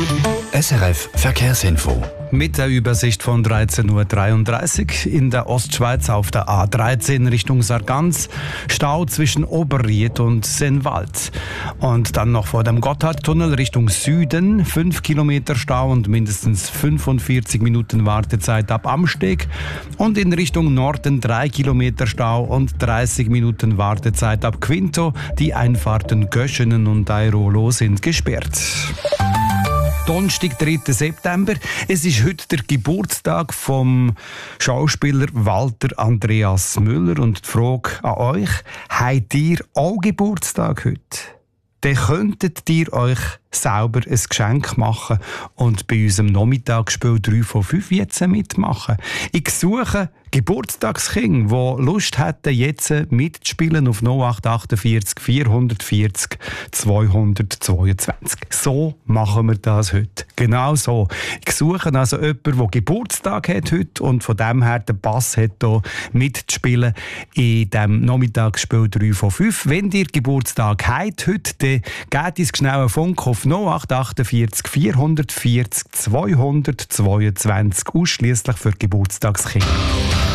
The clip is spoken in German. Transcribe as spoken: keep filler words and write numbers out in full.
S R F Verkehrsinfo. Mit der Übersicht von dreizehn Uhr dreiunddreißig in der Ostschweiz auf der A dreizehn Richtung Sargans. Stau zwischen Oberried und Sennwald. Und dann noch vor dem Gotthardtunnel Richtung Süden. fünf Kilometer Stau und mindestens fünfundvierzig Minuten Wartezeit ab Amsteg. Und in Richtung Norden drei Kilometer Stau und dreißig Minuten Wartezeit ab Quinto. Die Einfahrten Göschenen und Airolo sind gesperrt. Donnerstag, dritter September. Es ist heute der Geburtstag vom Schauspieler Walter Andreas Müller. Und die Frage an euch: Habt ihr auch Geburtstag heute? Dann könntet ihr euch selber ein Geschenk machen und bei unserem Nachmittagsspiel drei von fünf jetzt mitmachen. Ich suche Geburtstagskinder, die Lust hätten, jetzt mitzuspielen auf null acht achtundvierzig vierhundertvierzig zweihundertzweiundzwanzig. So machen wir das heute. Genau so. Ich suche also jemanden, der Geburtstag hat heute und von dem her den Pass hat, hier mitzuspielen in diesem Nachmittagsspiel drei von fünf. Wenn ihr Geburtstag habt heute, dann gebt uns schnell einen Funk auf null acht achtundvierzig vierhundertvierzig zweihundertzweiundzwanzig, ausschliesslich für Geburtstagskinder.